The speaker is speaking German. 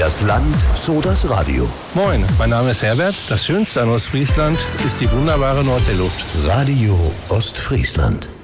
das Land, so das Radio. Moin, mein Name ist Herbert. Das Schönste an Ostfriesland ist die wunderbare Nordseeluft. Radio Ostfriesland.